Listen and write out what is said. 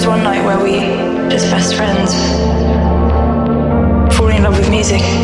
one night where we, just best friends, falling in love with music.